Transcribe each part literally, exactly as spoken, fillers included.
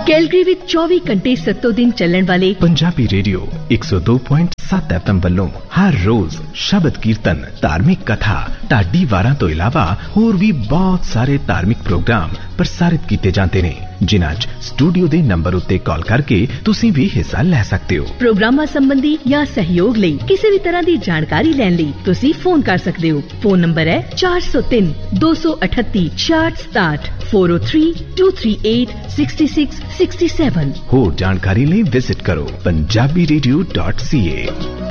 Calgary ਵਿੱਚ ਚੌਵੀ ਘੰਟੇ ਸੱਤੋਂ ਦਿਨ ਚੱਲਣ ਵਾਲੇ ਪੰਜਾਬੀ ਰੇਡੀਓ ਇੱਕ ਸੌ ਦੋ ਪੁਆਇੰਟ ਸੱਤ ਐਫ ਐਮ ਵੱਲੋਂ ਹਰ ਰੋਜ਼ ਸ਼ਬਦ ਕੀਰਤਨ, ਧਾਰਮਿਕ ਕਥਾ, ਢਾਡੀ ਵਾਰਾਂ ਤੋਂ ਇਲਾਵਾ ਹੋਰ ਵੀ ਬਹੁਤ ਸਾਰੇ ਧਾਰਮਿਕ ਪ੍ਰੋਗਰਾਮ ਪ੍ਰਸਾਰਿਤ ਕੀਤੇ ਜਾਂਦੇ ਨੇ, ਜਿਨ੍ਹਾਂ 'ਚ ਸਟੂਡੀਓ ਦੇ ਨੰਬਰ ਉੱਤੇ ਕਾਲ ਕਰਕੇ ਤੁਸੀਂ ਵੀ ਹਿੱਸਾ ਲੈ ਸਕਦੇ ਹੋ। ਪ੍ਰੋਗਰਾਮਾਂ ਸੰਬੰਧੀ ਜਾਂ ਸਹਿਯੋਗ ਲਈ ਕਿਸੇ ਵੀ ਤਰ੍ਹਾਂ ਦੀ ਜਾਣਕਾਰੀ ਲੈਣ ਲਈ ਤੁਸੀਂ ਫੋਨ ਕਰ ਸਕਦੇ ਹੋ। ਫੋਨ ਨੰਬਰ ਹੈ ਚਾਰ ਸੌ ਤਿੰਨ ਦੋ ਸੌ ਅਠੱਤੀ ਛਿਆਹਠ ਸਤਾਹਠ ਚਾਰ ਜ਼ੀਰੋ ਤਿੰਨ ਦੋ ਤਿੰਨ ਅੱਠ ਛੇ ਛੇ ਛੇ ਸੱਤ। ਹੋਰ ਜਾਣਕਾਰੀ ਲਈ ਵਿਜ਼ਿਟ ਕਰੋ ਪੰਜਾਬੀ ਰੇਡੀਓ ਡਾਟ ਸੀ ਏ।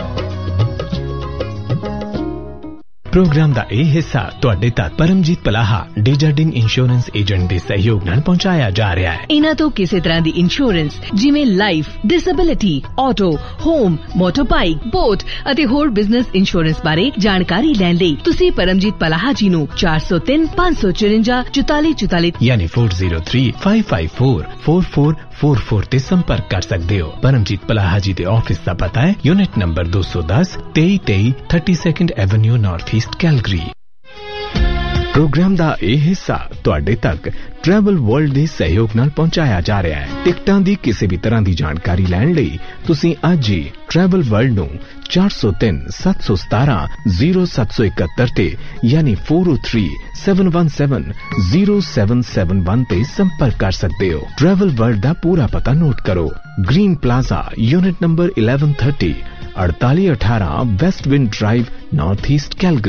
ਪ੍ਰੋਗਰਾਮ ਦਾ ਇਹ ਹਿੱਸਾ ਤੁਹਾਡੇ ਤੱਕ ਪਰਮਜੀਤ ਪਲਾਹਾ ਡੇਜਰਡਿਨ ਇੰਸ਼ੋਰੈਂਸ ਏਜੰਟ ਦੇ ਸਹਿਯੋਗ ਨਾਲ ਪਹੁੰਚਾਇਆ ਜਾ ਰਿਹਾ ਹੈ। ਇਹਨਾਂ ਤੋਂ ਕਿਸੇ ਤਰ੍ਹਾਂ ਦੀ ਇੰਸ਼ੋਰੈਂਸ ਜਿਵੇਂ life, disability, auto, home, ਮੋਟਰਬਾਈਕ, boat ਅਤੇ ਹੋਰ ਬਿਜ਼ਨਸ ਇੰਸ਼ੋਰੈਂਸ ਬਾਰੇ ਜਾਣਕਾਰੀ ਲੈਣ ਲਈ ਤੁਸੀਂ ਪਰਮਜੀਤ ਪਲਾਹਾ ਜੀ ਨੂੰ ਚਾਰ ਸੌ ਤਿੰਨ ਪੰਜ ਸੌ ਚੁਰੰਜਾ ਚੁਤਾਲੀ ਚੁਤਾਲੀ ਯਾਨੀ ਚਾਰ ਜ਼ੀਰੋ ਤਿੰਨ ਪੰਜ ਪੰਜ ਚਾਰ ਚਾਰ ਚਾਰ ਚਾਰ ਚਾਰ ਤੇ ਸੰਪਰਕ ਕਰ ਸਕਦੇ ਹੋ। ਪਰਮਜੀਤ ਪਲਾਹਾ ਜੀ ਦੇ ਆਫਿਸ ਦਾ ਪਤਾ ਹੈ ਯੂਨਿਟ ਨੰਬਰ ਦੋ ਸੌ ਦਸ ਤੇਈ ਤੇਈ ਬਤੀਸਵੀਂ avenue north East Calgary. Programme ਦਾ ਇਹ ਹਿੱਸਾ ਤੁਹਾਡੇ ਤੱਕ ਟਰੈਵਲ ਵਰਲਡ ਦੇ ਸਹਿਯੋਗ ਨਾਲ ਪਹੁੰਚਾਇਆ ਜਾ ਰਿਹਾ ਹੈ। ਟਿਕਟਾਂ ਦੀ ਕਿਸੇ ਵੀ ਤਰ੍ਹਾਂ ਦੀ ਜਾਣਕਾਰੀ ਲੈਣ ਲਈ ਤੁਸੀਂ ਅੱਜ ਹੀ ਟਰੈਵਲ ਵਰਲਡ ਨੂੰ ਚਾਰ ਸੌ ਤਿੰਨ ਸੱਤ ਸੌ ਸਤਾਰਾਂ ਜ਼ੀਰੋ ਸੱਤ ਸੌ ਇਕਹੱਤਰ ਤੇ ਯਾਨੀ ਚਾਰ ਜ਼ੀਰੋ ਤਿੰਨ ਸੱਤ ਇੱਕ ਸੱਤ ਜ਼ੀਰੋ ਸੱਤ ਸੱਤ ਇੱਕ ਤੇ ਸੰਪਰਕ ਕਰ ਸਕਦੇ ਹੋ। ਟਰੈਵਲ ਵਰਲਡ ਦਾ ਪੂਰਾ ਪਤਾ ਨੋਟ ਕਰੋ। ਗ੍ਰੀਨ ਪਲਾਜ਼ਾ, ਯੂਨਿਟ ਨੰਬਰ ਗਿਆਰਾਂ ਤੀਸ, ਅੜਤਾਲੀ ਅਠਾਰਾਂ West wind drive, north East Calgary.